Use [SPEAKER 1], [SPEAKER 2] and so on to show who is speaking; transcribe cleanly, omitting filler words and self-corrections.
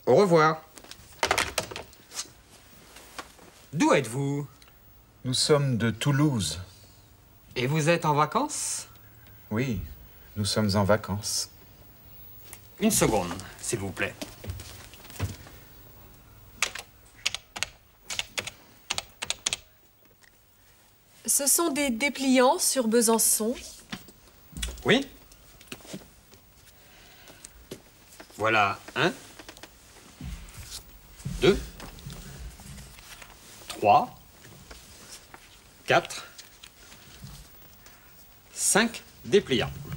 [SPEAKER 1] Au revoir.
[SPEAKER 2] D'où êtes-vous?
[SPEAKER 3] Nous sommes de Toulouse.
[SPEAKER 2] Et vous êtes en vacances?
[SPEAKER 3] Oui, nous sommes en vacances.
[SPEAKER 2] Une seconde, s'il vous plaît.
[SPEAKER 4] Ce sont des dépliants sur Besançon.
[SPEAKER 2] Oui? Voilà 1, 2, 3, 4, 5 dépliants.